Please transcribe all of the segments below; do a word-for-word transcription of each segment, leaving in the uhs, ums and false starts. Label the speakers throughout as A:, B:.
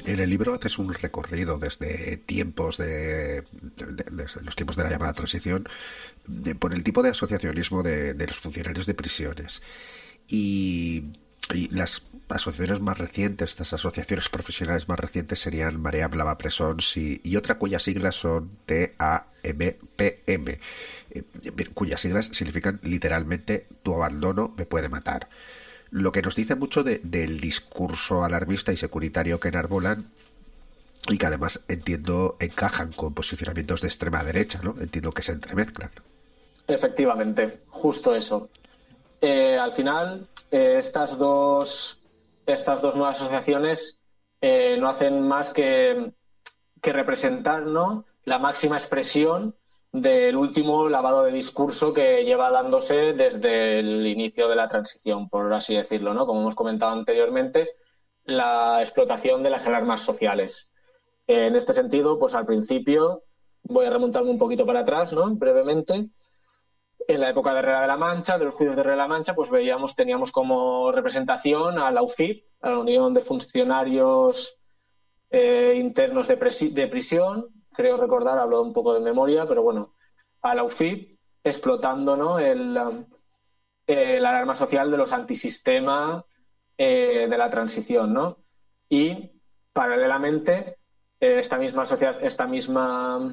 A: En el libro haces un recorrido desde tiempos de, de- de- desde los tiempos de la llamada transición, de- por el tipo de asociacionismo de, de los funcionarios de prisiones. Y, y las asociaciones más recientes, estas asociaciones profesionales más recientes serían Marea Blava Presons y, y otra cuyas siglas son T A M P M, eh, cuyas siglas significan literalmente tu abandono me puede matar. Lo que nos dice mucho de, del discurso alarmista y securitario que enarbolan y que además entiendo encajan con posicionamientos de extrema derecha, ¿no? Entiendo que se entremezclan.
B: Efectivamente, justo eso. Eh, al final, eh, estas dos, estas dos nuevas asociaciones eh, no hacen más que, que representar, ¿no?, la máxima expresión del último lavado de discurso que lleva dándose desde el inicio de la transición, por así decirlo, ¿no? Como hemos comentado anteriormente, la explotación de las alarmas sociales. Eh, en este sentido, pues al principio, voy a remontarme un poquito para atrás, ¿no?, brevemente. En la época de Herrera de la Mancha, de los juicios de Herrera de la Mancha, pues veíamos, teníamos como representación a la U F I P, a la Unión de Funcionarios eh, Internos de, de Prisión, creo recordar, hablo un poco de memoria, pero bueno, a la U F I P explotando, ¿no?, el, eh, la alarma social de los antisistema eh, de la transición, ¿no? Y paralelamente, eh, esta misma sociedad, esta misma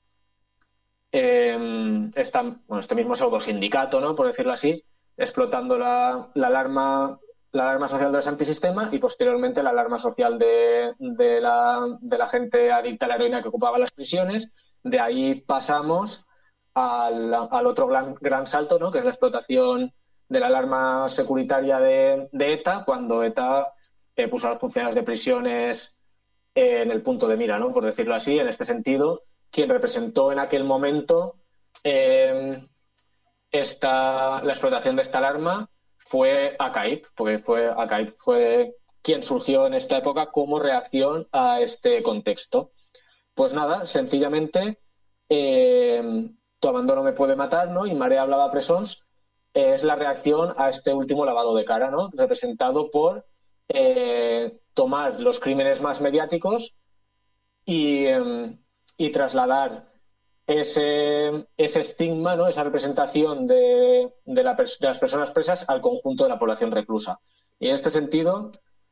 B: eh, esta, bueno, este mismo pseudo sindicato, ¿no?, por decirlo así, explotando la, la alarma la alarma social de los antisistema y posteriormente la alarma social de, de, la, de la gente adicta a la heroína que ocupaba las prisiones. De ahí pasamos al, al otro gran, gran salto, ¿no?, que es la explotación de la alarma securitaria de, de ETA, cuando ETA eh, puso a los funcionarios de prisiones eh, en el punto de mira, ¿no?, por decirlo así. En este sentido, quien representó en aquel momento eh, esta, la explotación de esta alarma fue A C A I P, porque fue A C A I P fue quien surgió en esta época como reacción a este contexto. Pues nada, sencillamente eh, tu abandono me puede matar, ¿no?, y Marea Blava Presons eh, es la reacción a este último lavado de cara, ¿no?, representado por eh, tomar los crímenes más mediáticos y, eh, y trasladar ese, ese estigma, ¿no?, esa representación de, de, la, de las personas presas al conjunto de la población reclusa. Y en este sentido,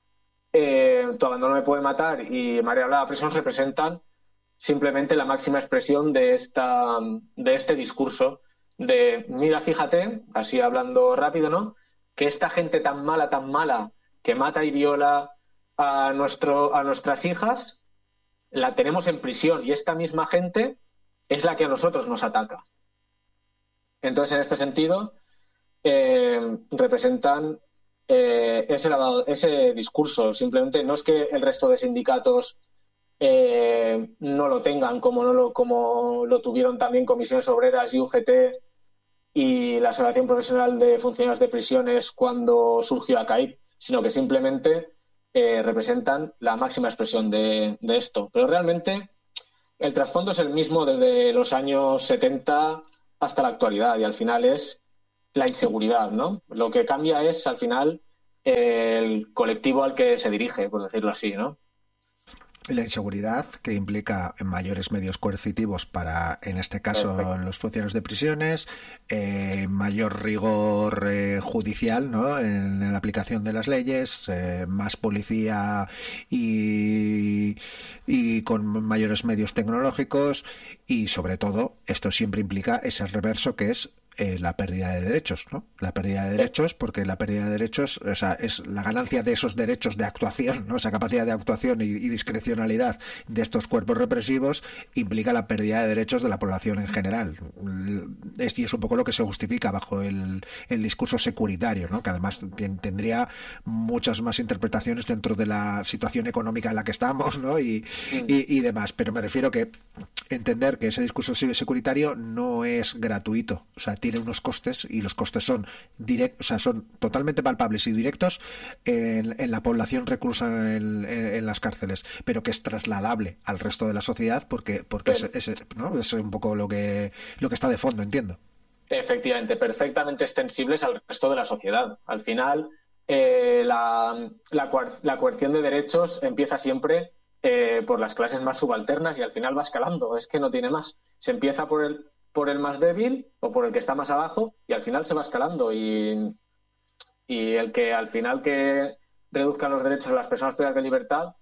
B: eh, Tu abandono me puede matar y Marea Blava Presons representan simplemente la máxima expresión de, esta, de este discurso de, mira, fíjate, así hablando rápido, ¿no?, que esta gente tan mala, tan mala, que mata y viola a, nuestro, a nuestras hijas, la tenemos en prisión y esta misma gente es la que a nosotros nos ataca. Entonces, en este sentido, eh, representan eh, ese, lavado, ese discurso. Simplemente no es que el resto de sindicatos eh, no lo tengan, como, no lo, como lo tuvieron también Comisiones Obreras y U G T y la Asociación Profesional de Funcionarios de Prisiones cuando surgió A C A I P, sino que simplemente eh, representan la máxima expresión de, de esto. Pero realmente el trasfondo es el mismo desde los años setenta hasta la actualidad y al final es la inseguridad, ¿no? Lo que cambia es al final el colectivo al que se dirige, por decirlo así, ¿no?
A: La inseguridad que implica mayores medios coercitivos para, en este caso, Perfecto. los funcionarios de prisiones, eh, mayor rigor eh, judicial, ¿no?, en, en la aplicación de las leyes, eh, más policía y, y con mayores medios tecnológicos y, sobre todo, esto siempre implica ese reverso que es Eh, la pérdida de derechos, ¿no? La pérdida de derechos, porque la pérdida de derechos, o sea, es la ganancia de esos derechos de actuación, ¿no? Esa capacidad de actuación y, y discrecionalidad de estos cuerpos represivos implica la pérdida de derechos de la población en general. Es, y es un poco lo que se justifica bajo el, el discurso securitario, ¿no?, que además ten, tendría muchas más interpretaciones dentro de la situación económica en la que estamos, ¿no? Y, mm. y, y demás. Pero me refiero que entender que ese discurso securitario no es gratuito, o sea, tiene unos costes y los costes son direct, o sea, son totalmente palpables y directos en, en la población reclusa en, en, en las cárceles, pero que es trasladable al resto de la sociedad porque porque es, es, ¿no?, es un poco lo que lo que está de fondo, entiendo.
B: Efectivamente, perfectamente extensibles al resto de la sociedad. Al final, eh, la, la, la coerción de derechos empieza siempre eh, por las clases más subalternas y al final va escalando, es que no tiene más. Se empieza por el, por el más débil o por el que está más abajo y al final se va escalando y, y el que al final que reduzcan los derechos de las personas privadas de libertad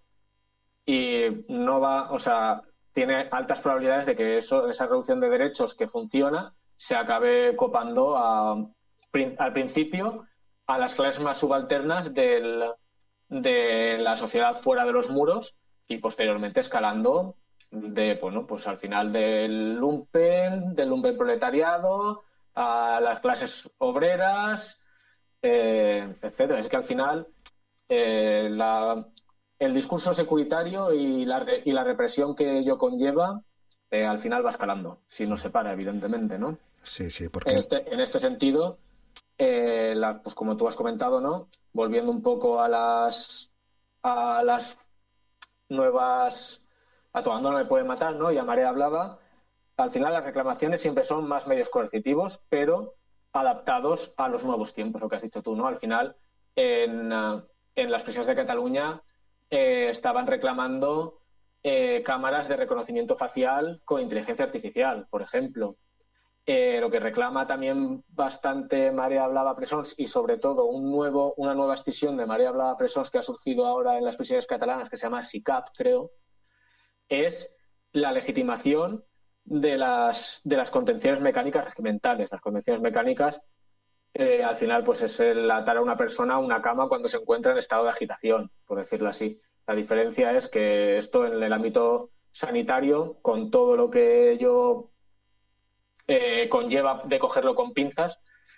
B: y no va, o sea, tiene altas probabilidades de que eso, esa reducción de derechos que funciona se acabe copando a, al principio a las clases más subalternas del, de la sociedad fuera de los muros y posteriormente escalando de, bueno, pues al final del lumpen, del lumpen proletariado a las clases obreras, eh, etcétera. Es que al final eh, la, el discurso securitario y la, y la represión que ello conlleva eh, al final va escalando, si no se para, evidentemente, ¿no?
A: Sí, sí, porque...
B: En este, en este sentido, eh, la, pues como tú has comentado, ¿no? Volviendo un poco a las a las nuevas... A tu abandono me puede matar, ¿no? Y a Marea hablaba. Al final las reclamaciones siempre son más medios coercitivos, pero adaptados a los nuevos tiempos, lo que has dicho tú, ¿no? Al final, en, en las prisiones de Cataluña eh, estaban reclamando eh, cámaras de reconocimiento facial con inteligencia artificial, por ejemplo. Eh, lo que reclama también bastante Marea Blava Presons y sobre todo un nuevo, una nueva escisión de Marea Blava Presons que ha surgido ahora en las prisiones catalanas, que se llama SICAP, creo, es la legitimación de las, de las contenciones mecánicas regimentales. Las contenciones mecánicas, eh, al final, pues es el atar a una persona a una cama cuando se encuentra en estado de agitación, por decirlo así. La diferencia es que esto en el ámbito sanitario, con todo lo que ello eh, conlleva de cogerlo con pinzas,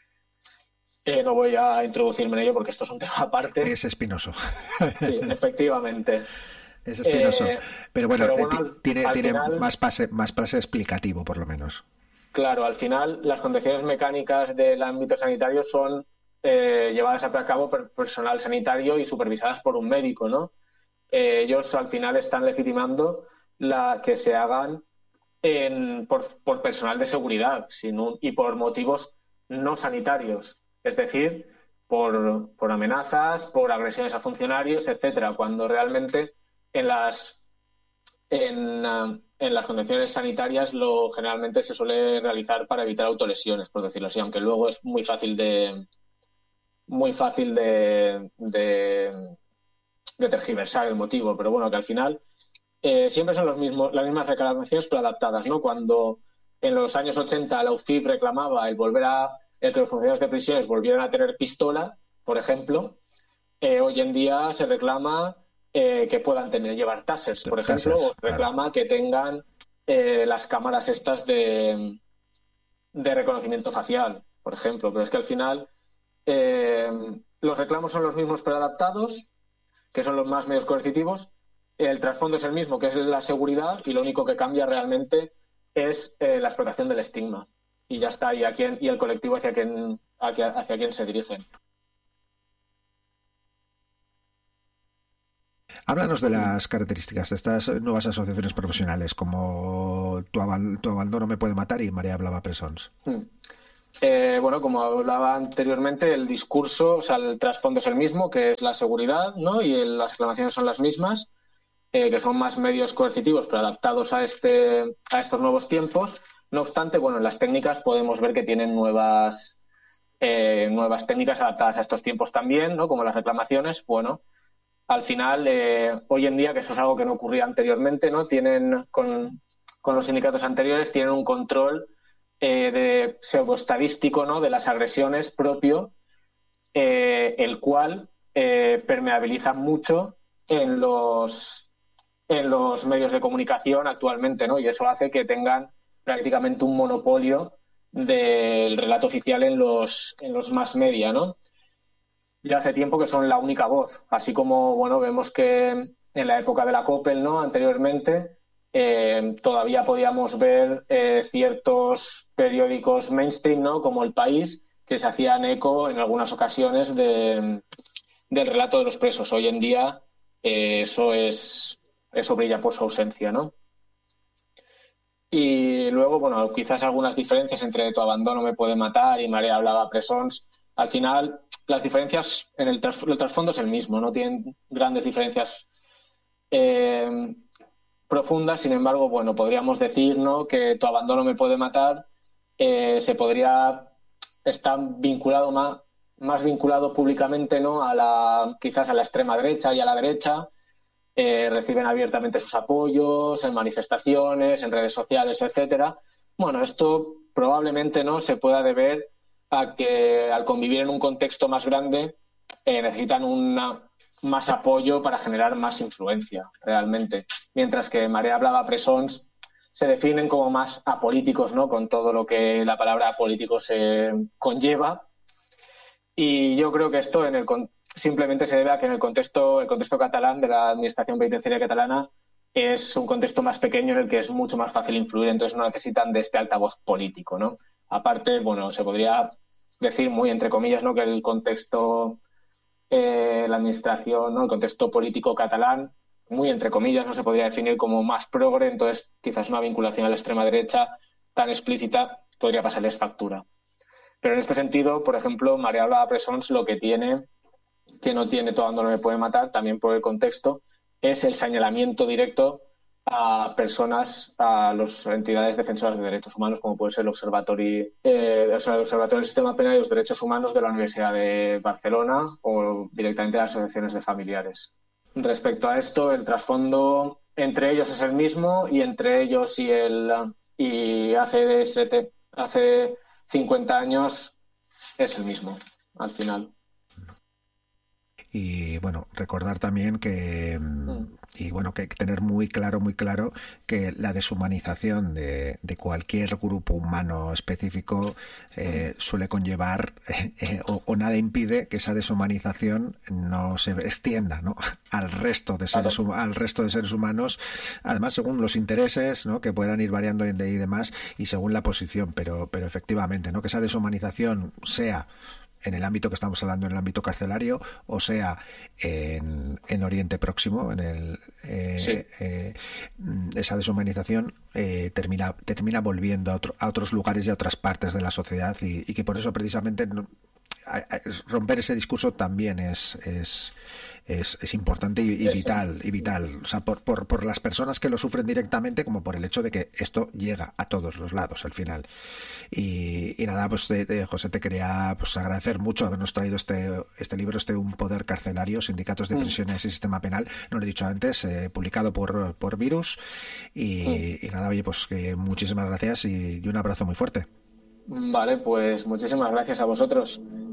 B: eh, no voy a introducirme en ello porque esto es un tema aparte.
A: Es espinoso.
B: Sí, efectivamente.
A: Es espinoso.
B: Eh,
A: pero bueno,
B: pero bueno
A: eh, tiene, tiene
B: final,
A: más pase, más pase explicativo, por lo menos.
B: Claro, al final las condiciones mecánicas del ámbito sanitario son eh, llevadas a cabo por personal sanitario y supervisadas por un médico, ¿no? Eh, ellos al final están legitimando la que se hagan en, por, por personal de seguridad sin un, y por motivos no sanitarios, es decir, por, por amenazas, por agresiones a funcionarios, etcétera, cuando realmente en las en, uh, en las condiciones sanitarias lo generalmente se suele realizar para evitar autolesiones, por decirlo así, aunque luego es muy fácil de muy fácil de, de, de tergiversar el motivo, pero bueno, que al final eh, siempre son los mismos, las mismas reclamaciones pero adaptadas, ¿no? Cuando en los años ochenta la U C I P reclamaba el volver a el que los funcionarios de prisiones volvieran a tener pistola, por ejemplo, eh, hoy en día se reclama eh, que puedan tener llevar tasers, por ejemplo, tasers, o se reclama claro. que tengan eh, las cámaras estas de, de reconocimiento facial, por ejemplo, pero es que al final eh, los reclamos son los mismos pero adaptados, que son los más medios coercitivos. El trasfondo es el mismo, que es la seguridad, y lo único que cambia realmente es eh, la explotación del estigma. Y ya está, y, a quién, y el colectivo hacia quién, hacia, hacia quién se dirigen.
A: Háblanos de las características de estas nuevas asociaciones profesionales, como Tu, Aband- tu Abandono me puede matar y Marea Blava Presons.
B: Hmm. Eh, bueno, como hablaba anteriormente, el discurso, o sea, el trasfondo es el mismo, que es la seguridad, ¿no? Y el, las reclamaciones son las mismas, eh, que son más medios coercitivos, pero adaptados a este, a estos nuevos tiempos. No obstante, bueno, en las técnicas podemos ver que tienen nuevas, eh, nuevas técnicas adaptadas a estos tiempos también, ¿no? Como las reclamaciones, bueno, al final, eh, hoy en día, que eso es algo que no ocurría anteriormente, ¿no? Tienen, con, con los sindicatos anteriores, tienen un control eh, de pseudoestadístico, ¿no? De las agresiones propio, eh, el cual eh, permeabiliza mucho en los, en los medios de comunicación actualmente, ¿no? Y eso hace que tengan prácticamente un monopolio del relato oficial en los, en los mass media, ¿no? Ya hace tiempo que son la única voz, así como, bueno, vemos que en la época de la Coppel, ¿no? Anteriormente, eh, todavía podíamos ver eh, ciertos periódicos mainstream, ¿no? Como El País, que se hacían eco en algunas ocasiones de, del relato de los presos. Hoy en día eh, eso es eso brilla por su ausencia, ¿no? Y luego, bueno, quizás algunas diferencias entre Tu Abandono me puede matar y Marea Blava Presons. Al final, las diferencias en el, tras- el trasfondo es el mismo, no tienen grandes diferencias eh, profunda. Sin embargo, bueno, podríamos decir, ¿no?, que Tu abandono me puede matar eh, se podría estar vinculado más, más vinculado públicamente, ¿no?, a la, quizás a la extrema derecha y a la derecha. Eh, reciben abiertamente sus apoyos en manifestaciones, en redes sociales, etcétera. Bueno, esto probablemente no se pueda deber a que al convivir en un contexto más grande eh, necesitan una, más apoyo para generar más influencia realmente, mientras que Marea Blava, Presons se definen como más apolíticos, ¿no?, con todo lo que la palabra apolítico se conlleva. Y yo creo que esto en el simplemente se debe a que en el contexto, el contexto catalán de la administración penitenciaria catalana es un contexto más pequeño en el que es mucho más fácil influir, entonces no necesitan de este altavoz político, ¿no? Aparte, bueno, se podría decir muy entre comillas, ¿no?, que el contexto, eh, la administración, ¿no?, el contexto político catalán, muy entre comillas, no se podría definir como más progre, entonces quizás una vinculación a la extrema derecha tan explícita podría pasarles factura. Pero en este sentido, por ejemplo, Marea Blava, Presons lo que tiene, que no tiene Tu abandono me puede matar, también por el contexto, es el señalamiento directo a personas, a las entidades defensoras de derechos humanos, como puede ser el Observatorio, eh, o sea, el Observatorio del Sistema Penal y los Derechos Humanos de la Universidad de Barcelona o directamente las asociaciones de familiares. Respecto a esto, el trasfondo entre ellos es el mismo y entre ellos y el y A C D S T hace cincuenta años es el mismo, al final.
A: Y bueno, recordar también que y bueno que tener muy claro, muy claro que la deshumanización de, de cualquier grupo humano específico eh, suele conllevar eh, o, o nada impide que esa deshumanización no se extienda, ¿no?, al resto de seres claro. al resto de seres humanos, además según los intereses, ¿no?, que puedan ir variando y demás y según la posición, pero pero efectivamente, ¿no?, que esa deshumanización sea en el ámbito que estamos hablando, en el ámbito carcelario, o sea, en, en Oriente Próximo, en el eh, sí. eh, esa deshumanización eh, termina termina volviendo a, otro, a otros lugares y a otras partes de la sociedad y, y que por eso precisamente no, a, a, romper ese discurso también es es es, es importante y, y vital y vital, o sea, por, por por las personas que lo sufren directamente como por el hecho de que esto llega a todos los lados al final. Y, y nada, pues de, de, José, te quería pues agradecer mucho habernos traído este este libro, este Un poder carcelario, sindicatos de prisiones mm. y sistema penal, no lo he dicho antes, eh, publicado por por Virus y, mm. y nada, oye, pues que muchísimas gracias y, y un abrazo muy fuerte.
B: Vale, pues muchísimas gracias a vosotros.